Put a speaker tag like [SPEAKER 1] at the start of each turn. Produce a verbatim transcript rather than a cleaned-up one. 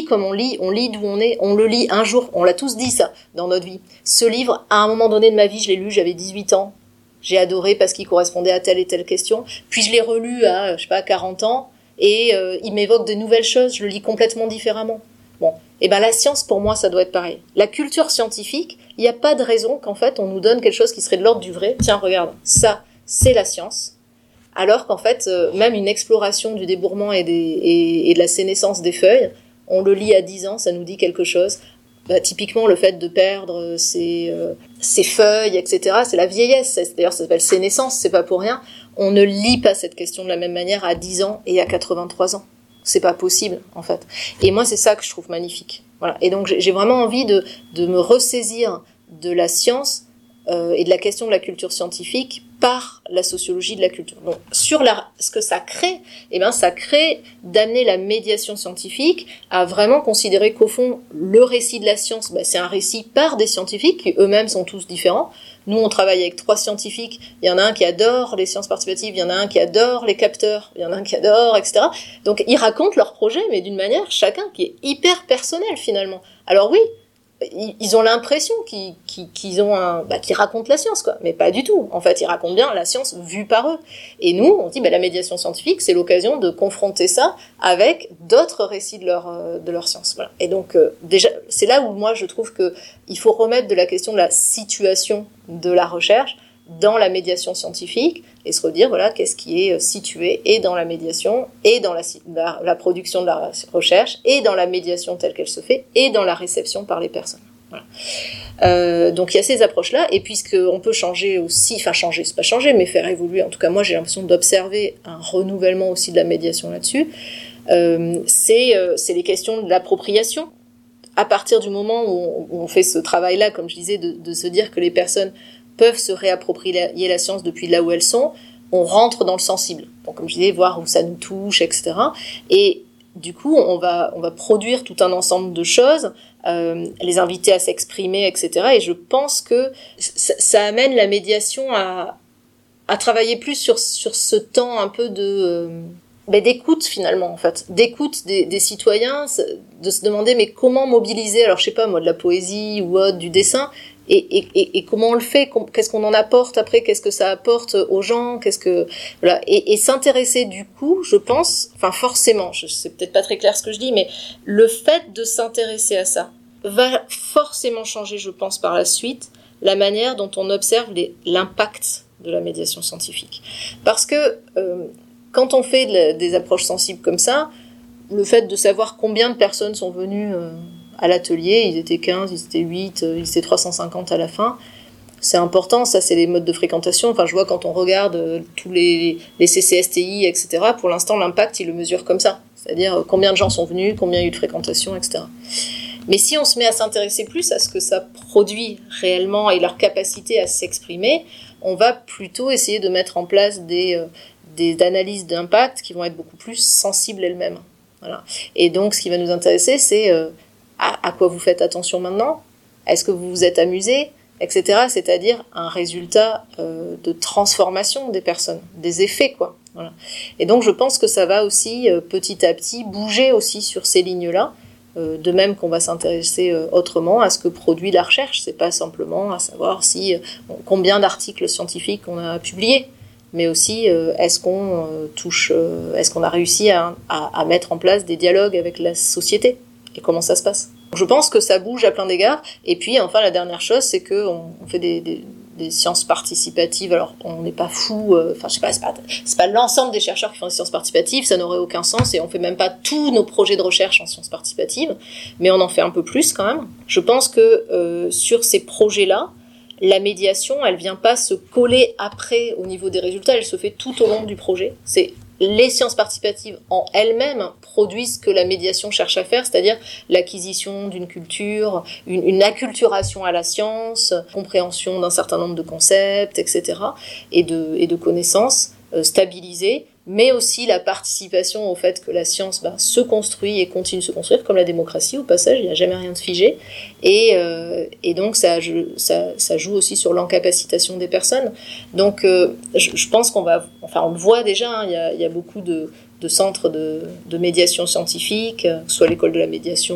[SPEAKER 1] comme on lit, on lit d'où on est, on le lit un jour, on l'a tous dit ça dans notre vie. Ce livre, à un moment donné de ma vie, je l'ai lu, j'avais dix-huit ans, j'ai adoré parce qu'il correspondait à telle et telle question, puis je l'ai relu à, je sais pas, quarante ans, et euh, il m'évoque de nouvelles choses, je le lis complètement différemment. Bon, et ben la science, pour moi, ça doit être pareil. La culture scientifique, il n'y a pas de raison qu'en fait, on nous donne quelque chose qui serait de l'ordre du vrai. Tiens, regarde, ça, c'est la science. Alors qu'en fait, euh, même une exploration du débourrement et, des, et, et de la sénescence des feuilles, on le lit à dix ans, ça nous dit quelque chose. Bah, typiquement, le fait de perdre ses, euh, ses feuilles, et cetera, c'est la vieillesse. C'est, d'ailleurs, ça s'appelle sénescence, c'est pas pour rien. On ne lit pas cette question de la même manière à dix ans et à quatre-vingt-trois ans. C'est pas possible, en fait. Et moi, c'est ça que je trouve magnifique. Voilà. Et donc, j'ai vraiment envie de, de me ressaisir de la science euh, et de la question de la culture scientifique par la sociologie de la culture. Donc, sur la, ce que ça crée, eh ben, ça crée d'amener la médiation scientifique à vraiment considérer qu'au fond, le récit de la science, ben, c'est un récit par des scientifiques qui eux-mêmes sont tous différents. Nous, on travaille avec trois scientifiques. Il y en a un qui adore les sciences participatives, il y en a un qui adore les capteurs, il y en a un qui adore, et cetera. Donc, ils racontent leur projet, mais d'une manière, chacun, qui est hyper personnelle, finalement. Alors oui, ils ont l'impression qu'ils, qu'ils, qu'ils ont un, bah, qu'ils racontent la science, quoi. Mais pas du tout. En fait, ils racontent bien la science vue par eux. Et nous, on dit, bah, la médiation scientifique, c'est l'occasion de confronter ça avec d'autres récits de leur, euh, de leur science. Voilà. Et donc, euh, déjà, c'est là où moi, je trouve que il faut remettre de la question de la situation de la recherche dans la médiation scientifique et se redire, voilà, qu'est-ce qui est situé et dans la médiation, et dans la, la, la production de la recherche, et dans la médiation telle qu'elle se fait, et dans la réception par les personnes. Voilà. Euh, donc il y a ces approches-là, et puisqu'on peut changer aussi, enfin changer, c'est pas changer, mais faire évoluer, en tout cas moi j'ai l'impression d'observer un renouvellement aussi de la médiation là-dessus, euh, c'est, euh, c'est les questions de l'appropriation. À partir du moment où on, où on fait ce travail-là, comme je disais, de, de se dire que les personnes peuvent se réapproprier la science depuis là où elles sont, on rentre dans le sensible. Donc, comme je disais, voir où ça nous touche, et cetera. Et du coup, on va, on va produire tout un ensemble de choses, euh, les inviter à s'exprimer, et cetera. Et je pense que ça, ça amène la médiation à, à travailler plus sur, sur ce temps un peu de... Euh, ben d'écoute finalement en fait, d'écoute des, des citoyens, de se demander mais comment mobiliser, alors je sais pas moi, de la poésie ou autre, du dessin, et, et, et, et comment on le fait, qu'est-ce qu'on en apporte après, qu'est-ce que ça apporte aux gens, qu'est-ce que voilà, et, et s'intéresser du coup, je pense, enfin forcément, je, c'est peut-être pas très clair ce que je dis, mais le fait de s'intéresser à ça va forcément changer, je pense, par la suite, la manière dont on observe les, l'impact de la médiation scientifique, parce que euh, quand on fait de, des approches sensibles comme ça, le fait de savoir combien de personnes sont venues euh, à l'atelier, ils étaient quinze, ils étaient huit, euh, ils étaient trois cent cinquante à la fin, c'est important, ça c'est les modes de fréquentation, enfin je vois quand on regarde euh, tous les, les C C S T I, et cetera, pour l'instant l'impact ils le mesurent comme ça, c'est-à-dire euh, combien de gens sont venus, combien il y a eu de fréquentation, et cetera. Mais si on se met à s'intéresser plus à ce que ça produit réellement et leur capacité à s'exprimer, on va plutôt essayer de mettre en place des... Euh, des analyses d'impact qui vont être beaucoup plus sensibles elles-mêmes. Voilà. Et donc, ce qui va nous intéresser, c'est euh, à, à quoi vous faites attention maintenant, est-ce que vous vous êtes amusé, et cetera. C'est-à-dire un résultat euh, de transformation des personnes, des effets, quoi. Voilà. Et donc, je pense que ça va aussi, euh, petit à petit, bouger aussi sur ces lignes-là, euh, de même qu'on va s'intéresser euh, autrement à ce que produit la recherche. C'est pas simplement à savoir si euh, combien d'articles scientifiques on a publiés, mais aussi euh, est-ce qu'on euh, touche, euh, est-ce qu'on a réussi à, à, à mettre en place des dialogues avec la société et comment ça se passe. Je pense que ça bouge à plein d'égards. Et puis enfin la dernière chose, c'est que on, on fait des, des, des sciences participatives. Alors on n'est pas fou, euh, enfin je sais pas, c'est pas, c'est pas l'ensemble des chercheurs qui font des sciences participatives, ça n'aurait aucun sens. Et on fait même pas tous nos projets de recherche en sciences participatives, mais on en fait un peu plus quand même. Je pense que euh, sur ces projets-là, la médiation, elle vient pas se coller après au niveau des résultats, elle se fait tout au long du projet. C'est les sciences participatives en elles-mêmes produisent ce que la médiation cherche à faire, c'est-à-dire l'acquisition d'une culture, une, une acculturation à la science, compréhension d'un certain nombre de concepts, et cetera, et de, et de connaissances euh, stabilisées, mais aussi la participation au fait que la science ben, se construit et continue de se construire, comme la démocratie, au passage, il n'y a jamais rien de figé. Et, euh, et donc, ça, ça, ça joue aussi sur l'encapacitation des personnes. Donc, euh, je, je pense qu'on va... Enfin, on le voit déjà, hein, il y a, il y a beaucoup de, de centres de, de médiation scientifique, soit l'école de la médiation,